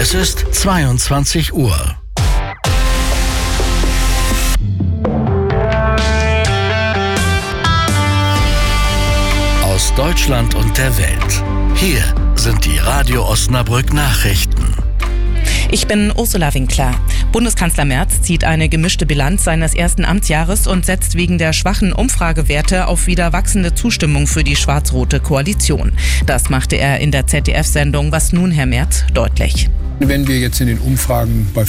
Es ist 22 Uhr. Aus Deutschland und der Welt. Hier sind die Radio Osnabrück Nachrichten. Ich bin Ursula Winkler. Bundeskanzler Merz zieht eine gemischte Bilanz seines ersten Amtsjahres und setzt wegen der schwachen Umfragewerte auf wieder wachsende Zustimmung für die schwarz-rote Koalition. Das machte er in der ZDF-Sendung Was nun, Herr Merz, deutlich. Wenn wir jetzt in den Umfragen bei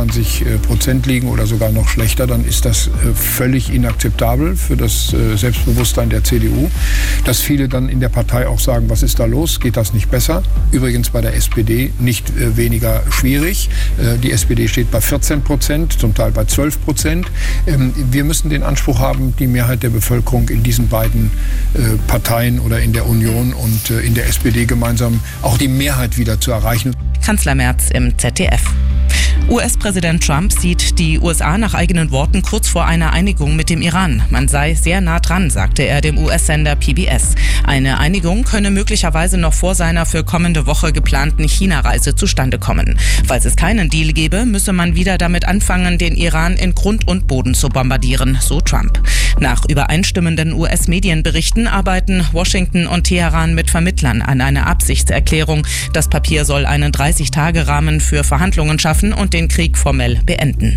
24% liegen oder sogar noch schlechter, dann ist das völlig inakzeptabel für das Selbstbewusstsein der CDU. Dass viele dann in der Partei auch sagen, was ist da los, geht das nicht besser? Übrigens bei der SPD nicht weniger schwierig. Die SPD steht bei 14%, zum Teil bei 12%. Wir müssen den Anspruch haben, die Mehrheit der Bevölkerung in diesen beiden Parteien oder in der Union und in der SPD gemeinsam auch die Mehrheit wieder zu erreichen. Kanzler Merz im ZDF. US-Präsident Trump sieht die USA nach eigenen Worten kurz vor einer Einigung mit dem Iran. Man sei sehr nah dran, sagte er dem US-Sender PBS. Eine Einigung könne möglicherweise noch vor seiner für kommende Woche geplanten China-Reise zustande kommen. Falls es keinen Deal gäbe, müsse man wieder damit anfangen, den Iran in Grund und Boden zu bombardieren, so Trump. Nach übereinstimmenden US-Medienberichten arbeiten Washington und Teheran mit Vermittlern an einer Absichtserklärung. Das Papier soll einen 30-Tage-Rahmen für Verhandlungen schaffen und den Krieg formell beenden.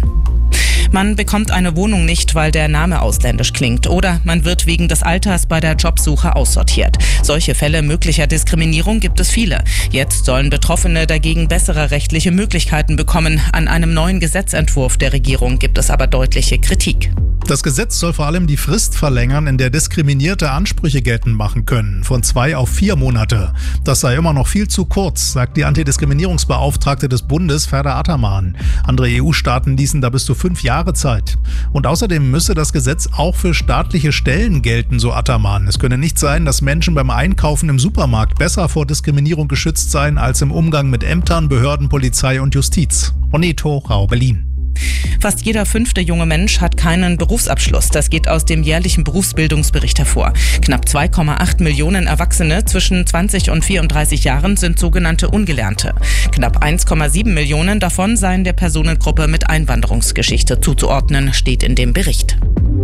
Man bekommt eine Wohnung nicht, weil der Name ausländisch klingt, oder man wird wegen des Alters bei der Jobsuche aussortiert. Solche Fälle möglicher Diskriminierung gibt es viele. Jetzt sollen Betroffene dagegen bessere rechtliche Möglichkeiten bekommen. An einem neuen Gesetzentwurf der Regierung gibt es aber deutliche Kritik. Das Gesetz soll vor allem die Frist verlängern, in der Diskriminierte Ansprüche geltend machen können, von 2 auf 4 Monate. Das sei immer noch viel zu kurz, sagt die Antidiskriminierungsbeauftragte des Bundes, Ferda Ataman. Andere EU-Staaten ließen da bis zu 5 Jahre Zeit. Und außerdem müsse das Gesetz auch für staatliche Stellen gelten, so Ataman. Es könne nicht sein, dass Menschen beim Einkaufen im Supermarkt besser vor Diskriminierung geschützt seien als im Umgang mit Ämtern, Behörden, Polizei und Justiz. Oneto, Rau, Berlin. Fast jeder 5. junge Mensch hat keinen Berufsabschluss. Das geht aus dem jährlichen Berufsbildungsbericht hervor. Knapp 2,8 Millionen Erwachsene zwischen 20 und 34 Jahren sind sogenannte Ungelernte. Knapp 1,7 Millionen davon seien der Personengruppe mit Einwanderungsgeschichte zuzuordnen, steht in dem Bericht.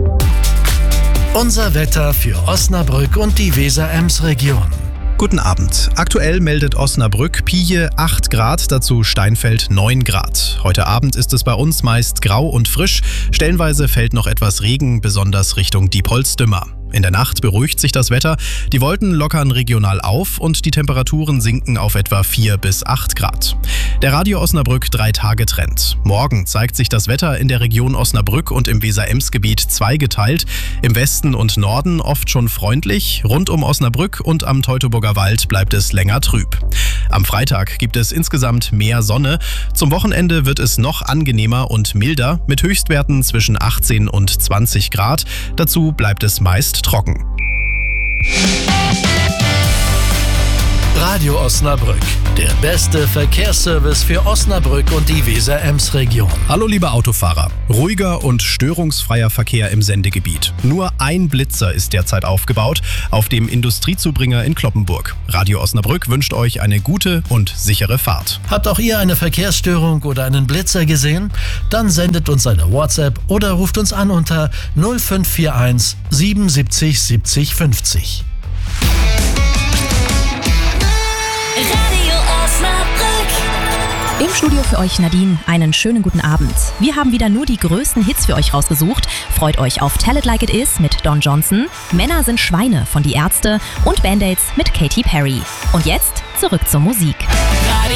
Unser Wetter für Osnabrück und die Weser-Ems-Region. Guten Abend. Aktuell meldet Osnabrück Pije 8 Grad, dazu Steinfeld 9 Grad. Heute Abend ist es bei uns meist grau und frisch. Stellenweise fällt noch etwas Regen, besonders Richtung Diepholz-Dümmer. In der Nacht beruhigt sich das Wetter, die Wolken lockern regional auf und die Temperaturen sinken auf etwa 4 bis 8 Grad. Der Radio Osnabrück 3-Tage-Trend. Morgen zeigt sich das Wetter in der Region Osnabrück und im Weser-Ems-Gebiet zweigeteilt. Im Westen und Norden oft schon freundlich, rund um Osnabrück und am Teutoburger Wald bleibt es länger trüb. Am Freitag gibt es insgesamt mehr Sonne. Zum Wochenende wird es noch angenehmer und milder mit Höchstwerten zwischen 18 und 20 Grad. Dazu bleibt es meist trocken. Radio Osnabrück, der beste Verkehrsservice für Osnabrück und die Weser-Ems-Region. Hallo liebe Autofahrer, ruhiger und störungsfreier Verkehr im Sendegebiet. Nur ein Blitzer ist derzeit aufgebaut auf dem Industriezubringer in Cloppenburg. Radio Osnabrück wünscht euch eine gute und sichere Fahrt. Habt auch ihr eine Verkehrsstörung oder einen Blitzer gesehen? Dann sendet uns eine WhatsApp oder ruft uns an unter 0541 77 70 50. Radio Osnabrück. Im Studio für euch Nadine, einen schönen guten Abend. Wir haben wieder nur die größten Hits für euch rausgesucht. Freut euch auf Tell It Like It Is mit Don Johnson, Männer sind Schweine von Die Ärzte und Band-Aids mit Katy Perry. Und jetzt zurück zur Musik.